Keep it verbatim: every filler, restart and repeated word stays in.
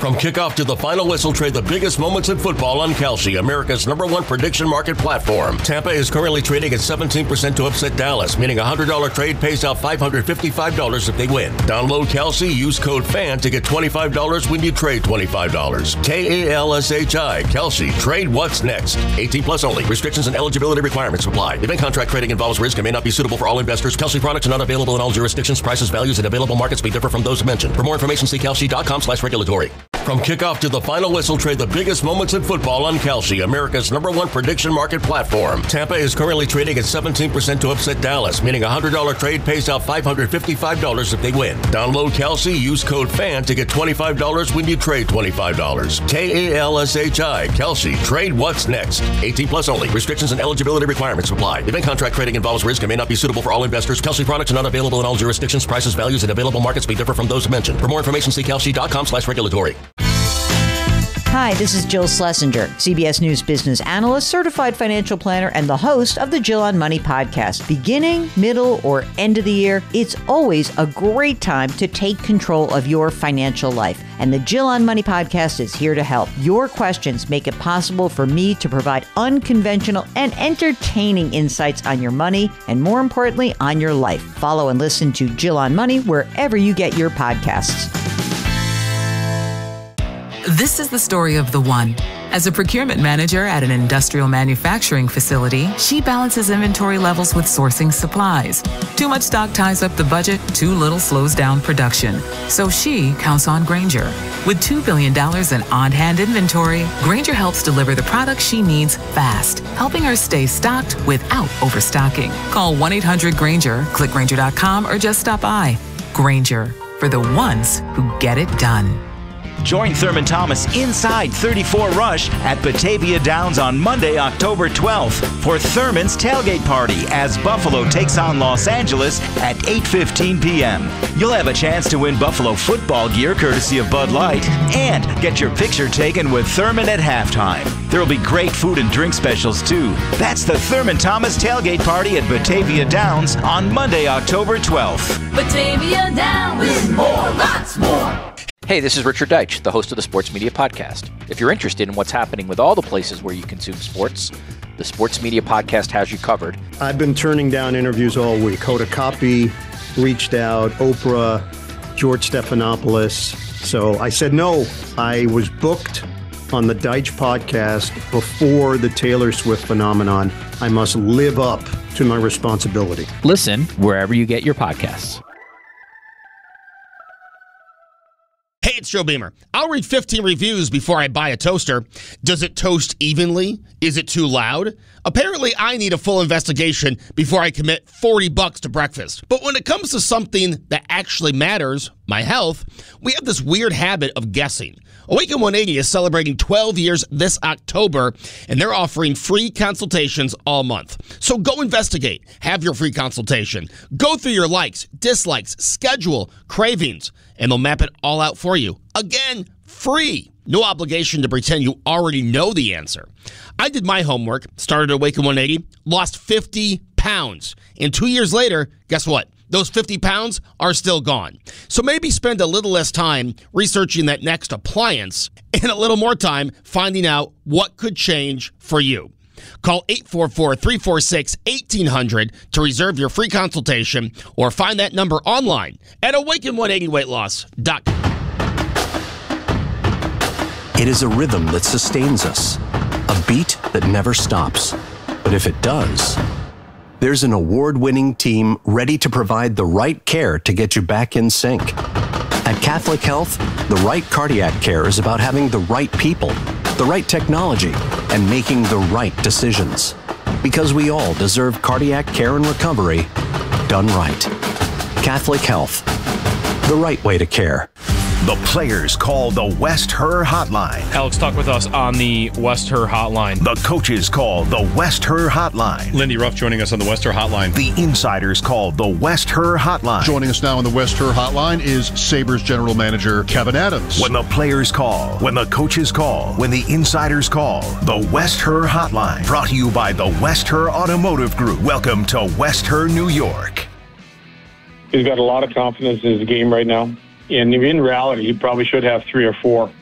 From kickoff to the final whistle, trade the biggest moments in football on Kalshi, America's number one prediction market platform. Tampa is currently trading at seventeen percent to upset Dallas, meaning a one hundred dollars trade pays out five hundred fifty-five dollars if they win. Download Kalshi, use code FAN to get twenty-five dollars when you trade twenty-five dollars. K A L S H I, Kalshi. Trade what's next. eighteen plus only. Restrictions and eligibility requirements apply. Event contract trading involves risk and may not be suitable for all investors. Kalshi products are not available in all jurisdictions. Prices, values, and available markets may differ from those mentioned. For more information, see kalshi.com slash regulatory. From kickoff to the final whistle, trade the biggest moments in football on Kalshi, America's number one prediction market platform. Tampa is currently trading at seventeen percent to upset Dallas, meaning a one hundred dollars trade pays out five hundred fifty-five dollars if they win. Download Kalshi, use code FAN to get twenty-five dollars when you trade twenty-five dollars. K A L S H I, Kalshi. Trade what's next. eighteen plus only. Restrictions and eligibility requirements apply. Event contract trading involves risk and may not be suitable for all investors. Kalshi products are not available in all jurisdictions. Prices, values, and available markets may differ from those mentioned. For more information, see kalshi.com slash regulatory. Hi, this is Jill Schlesinger, C B S News business analyst, certified financial planner, and the host of the Jill on Money podcast. Beginning, middle, or end of the year, it's always a great time to take control of your financial life. And the Jill on Money podcast is here to help. Your questions make it possible for me to provide unconventional and entertaining insights on your money and, more importantly, on your life. Follow and listen to Jill on Money wherever you get your podcasts. This is the story of the one. As a procurement manager at an industrial manufacturing facility, she balances inventory levels with sourcing supplies. Too much stock ties up the budget, too little slows down production. So she counts on Grainger. With two billion dollars in on-hand inventory, Grainger helps deliver the products she needs fast, helping her stay stocked without overstocking. Call one eight hundred Grainger, click Grainger dot com, or just stop by. Grainger, for the ones who get it done. Join Thurman Thomas inside thirty-four Rush at Batavia Downs on Monday, October twelfth for Thurman's Tailgate Party as Buffalo takes on Los Angeles at eight fifteen p.m. You'll have a chance to win Buffalo football gear courtesy of Bud Light and get your picture taken with Thurman at halftime. There will be great food and drink specials too. That's the Thurman Thomas Tailgate Party at Batavia Downs on Monday, October twelfth. Batavia Downs with more, lots more. Hey, this is Richard Deitch, the host of the Sports Media Podcast. If you're interested in what's happening with all the places where you consume sports, the Sports Media Podcast has you covered. I've been turning down interviews all week. Hoda Kotb reached out, Oprah, George Stephanopoulos. So I said no. I was booked on the Deitch podcast before the Taylor Swift phenomenon. I must live up to my responsibility. Listen wherever you get your podcasts. Hey, it's Joe Beamer. I'll read fifteen reviews before I buy a toaster. Does it toast evenly? Is it too loud? Apparently, I need a full investigation before I commit forty bucks to breakfast. But when it comes to something that actually matters, my health, we have this weird habit of guessing. Awaken one eighty is celebrating twelve years this October, and they're offering free consultations all month. So go investigate. Have your free consultation. Go through your likes, dislikes, schedule, cravings, and they'll map it all out for you. Again, free. No obligation to pretend you already know the answer. I did my homework, started Awaken one eighty, lost fifty pounds. And two years later, guess what? Those fifty pounds are still gone. So maybe spend a little less time researching that next appliance and a little more time finding out what could change for you. Call eight four four, three four six, one eight hundred to reserve your free consultation or find that number online at awaken one eighty weight loss dot com. It is a rhythm that sustains us, a beat that never stops. But if it does, there's an award-winning team ready to provide the right care to get you back in sync. At Catholic Health, the right cardiac care is about having the right people, the right technology, and making the right decisions. Because we all deserve cardiac care and recovery done right. Catholic Health, the right way to care. The players call the West Her Hotline. Alex, talk with us on the West Her Hotline. The coaches call the West Her Hotline. Lindy Ruff joining us on the West Her Hotline. The insiders call the West Her Hotline. Joining us now on the West Her Hotline is Sabres General Manager Kevin Adams. When the players call, when the coaches call, when the insiders call, the West Her Hotline. Brought to you by the West Her Automotive Group. Welcome to West Her, New York. He's got a lot of confidence in his game right now. And in reality, he probably should have three or four.